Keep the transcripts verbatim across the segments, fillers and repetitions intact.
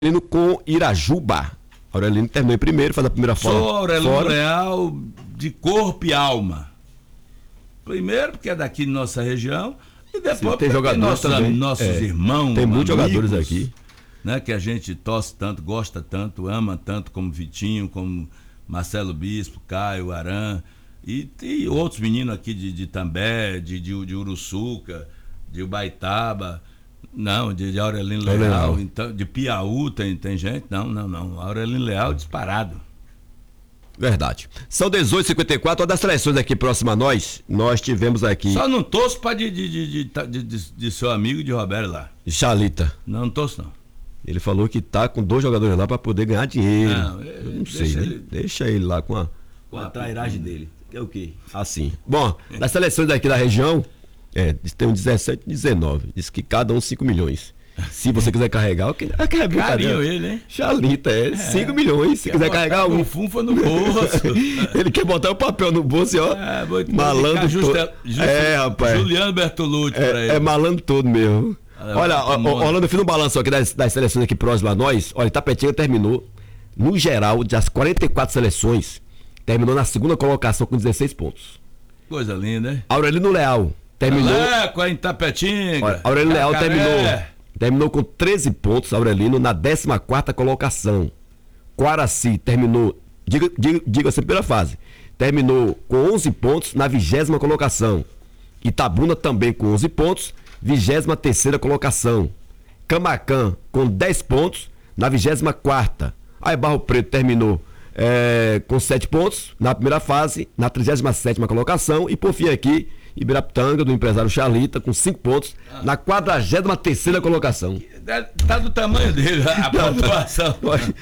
Aurelino com Irajuba. Aurelino terminou em primeiro, faz a primeira fora. Sou Aurelino fora. Leal de corpo e alma. Primeiro, porque é daqui de nossa região, e depois Sim, tem porque jogadores nossos, também. nossos É, irmãos. tem muitos amigos, jogadores aqui. Né, que a gente torce tanto, gosta tanto, ama tanto, como Vitinho, como Marcelo Bispo, Caio, Aran, e, e outros meninos aqui de, de També, de, de, de Uruçuca, de Ubaitaba. Não, de, de Aurelino Leal, Leal. Então, de Piauí tem, tem gente? Não, não, não. Aurelino Leal disparado. Verdade. São dezoito e cinquenta e quatro, uma das seleções aqui próxima a nós, nós tivemos aqui... Só não torço para de, de, de, de, de, de seu amigo de Roberto lá. Chalita. Não, não torço não. Ele falou que tá com dois jogadores lá para poder ganhar dinheiro. Não, eu não deixa sei, né? ele... Deixa ele lá com a... Com a trairagem dele. É o quê? Assim. Bom, das seleções daqui da região... É, tem um dezessete, dezenove. Diz que cada um cinco milhões. Se você quiser carregar, eu quero. É carinho ele, hein? Chalita, é, é cinco milhões. Se quiser carregar um. Funfa no bolso. Ele quer botar o papel no bolso, ó. É, malandro todo. É, rapaz. Juliano Bertolucci é, pra ele. É malandro todo mesmo. É, olha, Orlando, eu fiz um balanço aqui das, das seleções aqui próximas a nós. Olha, Itapetinga terminou, no geral, das quarenta e quatro seleções, terminou na segunda colocação com dezesseis pontos. Coisa linda, hein? Aurelino Leal. Terminou. Leco, em Tapetinga. Olha, Aurelino Leal terminou, terminou com treze pontos, Aurelino, na décima quarta colocação. Quaraci terminou, diga, diga, diga essa primeira fase, terminou com onze pontos na vigésima colocação. Itabuna também com onze pontos, vigésima terceira colocação. Camacan com dez pontos na vigésima quarta. Aí Barro Preto terminou é, com sete pontos na primeira fase, na trigésima sétima colocação. E por fim aqui, Ibirapitanga, do empresário Chalita, com cinco pontos, ah. na quadragésima terceira colocação. Tá do tamanho dele a pontuação.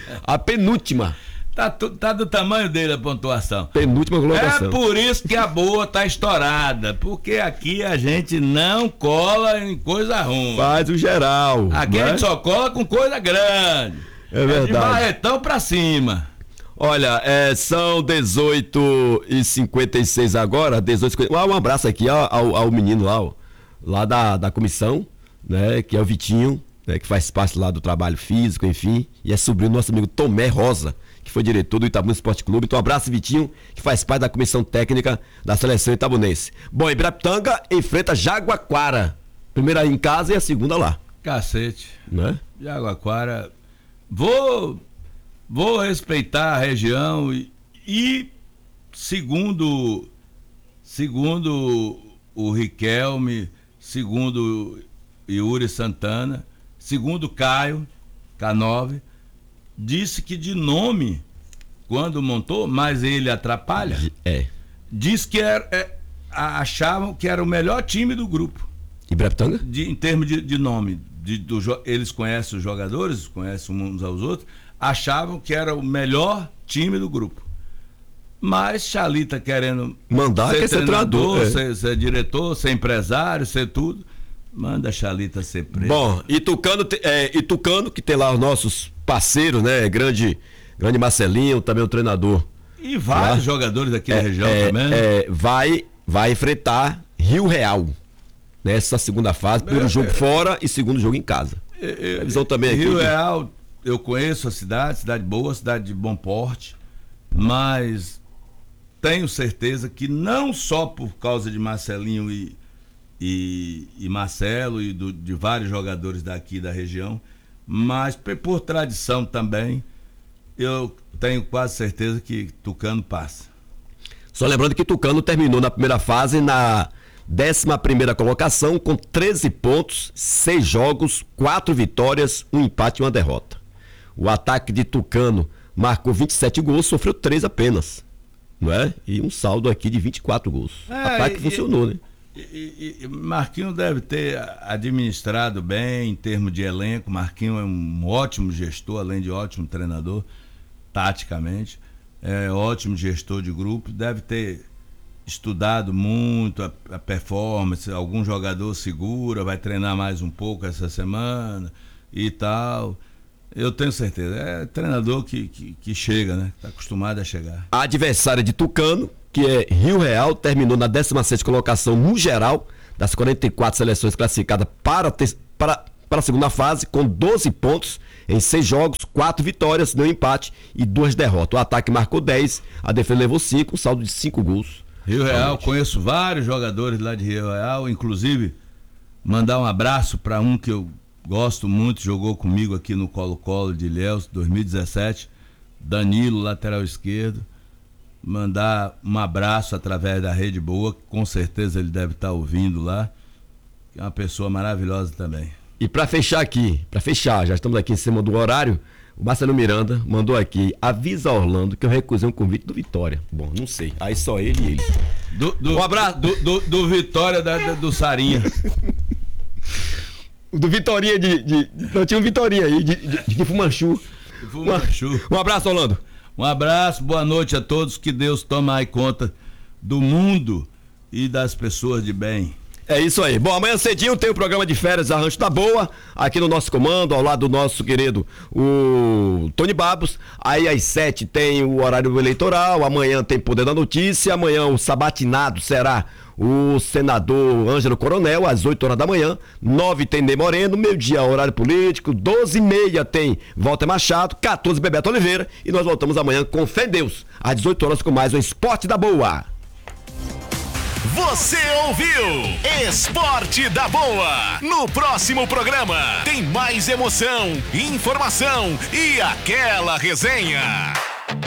A penúltima. Tá, tá do tamanho dele a pontuação. Penúltima colocação. É por isso que a boa tá estourada, porque aqui a gente não cola em coisa ruim. Faz o geral. Aqui né? a gente só cola com coisa grande. É verdade. É de Barretão pra cima. Olha, é, são dezoito e cinquenta e seis agora, dezoito e cinquenta. Um abraço aqui ao, ao, ao menino lá, ó, lá da, da comissão, né, que é o Vitinho, né, que faz parte lá do trabalho físico, enfim, e é sobrinho do nosso amigo Tomé Rosa, que foi diretor do Itabuna Esporte Clube. Então, um abraço, Vitinho, que faz parte da comissão técnica da seleção itabunense. Bom, Ibirapitanga enfrenta Jaguaquara. Primeira em casa e a segunda lá. Cacete. Né? Jaguaquara. Vou... Vou respeitar a região e, e segundo, segundo o Riquelme, segundo Yuri Santana, segundo Caio K nove, disse que de nome, quando montou, mas ele atrapalha, é. disse que era, é, achavam que era o melhor time do grupo. Ibirapitanga? De, em termos de, de nome. De, do, eles conhecem os jogadores, conhecem uns aos outros, achavam que era o melhor time do grupo. Mas Chalita querendo mandar ser que treinador, é. ser, ser diretor, ser empresário, ser tudo, manda Chalita ser preso. Bom, e Tucano, é, e Tucano, que tem lá os nossos parceiros, né? Grande, grande Marcelinho, também o treinador. E vários lá, jogadores aqui é, da região é, também. É, vai, vai enfrentar Rio Real nessa segunda fase, primeiro é, jogo é, fora e segundo jogo em casa. É, a visão também Rio aqui. Real, eu conheço a cidade, cidade boa, cidade de bom porte, mas tenho certeza que não só por causa de Marcelinho e, e, e Marcelo e do, de vários jogadores daqui da região, mas por tradição também, eu tenho quase certeza que Tucano passa. Só lembrando que Tucano terminou na primeira fase na décima primeira colocação com treze pontos, seis jogos, quatro vitórias, um empate e uma derrota. O ataque de Tucano marcou vinte e sete gols, sofreu três apenas, não é? E um saldo aqui de vinte e quatro gols. É, ataque e, funcionou, né? E, e, e Marquinho deve ter administrado bem em termos de elenco. Marquinho é um ótimo gestor, além de ótimo treinador, taticamente. É ótimo gestor de grupo, deve ter estudado muito a, a performance. Algum jogador segura, vai treinar mais um pouco essa semana e tal. Eu tenho certeza, é treinador que, que, que chega, né? Está acostumado a chegar. A adversária de Tucano, que é Rio Real, terminou na décima sexta colocação no geral das quarenta e quatro seleções classificadas para, para para a segunda fase com doze pontos em seis jogos, quatro vitórias, nenhum empate e duas derrotas. O ataque marcou dez, a defesa levou cinco, um saldo de cinco gols. Rio Real, realmente. Conheço vários jogadores lá de Rio Real, inclusive mandar um abraço para um que eu gosto muito, jogou comigo aqui no Colo-Colo de Ilhéus, dois mil e dezessete, Danilo, lateral esquerdo. Mandar um abraço através da Rede Boa, que com certeza ele deve estar ouvindo lá, que é uma pessoa maravilhosa também. E para fechar aqui, para fechar, já estamos aqui em cima do horário, o Marcelo Miranda mandou aqui, avisa a Orlando que eu recusei um convite do Vitória. Bom, não sei, aí só ele e ele. Do, do, um abraço do, do, do Vitória da, da, do Sarinha. Do Vitorinha de, de... Não, tinha um Vitorinha aí, de, de, de Fumanchu. Fumanchu. Um, um abraço, Orlando. Um abraço, boa noite a todos, que Deus tome aí conta do mundo e das pessoas de bem. É isso aí. Bom, amanhã cedinho tem o programa de férias Arranjo da Boa, aqui no nosso comando, ao lado do nosso querido o Tony Babos. Aí às sete tem o horário eleitoral, amanhã tem Poder da Notícia, amanhã o sabatinado será o senador Ângelo Coronel, às oito horas da manhã, nove tem Ney Moreno, meio-dia horário político, doze e meia tem Walter Machado, quatorze Bebeto Oliveira, e nós voltamos amanhã com fé em Deus, às dezoito horas com mais o Esporte da Boa. Você ouviu Esporte da Boa. No próximo programa tem mais emoção, informação e aquela resenha.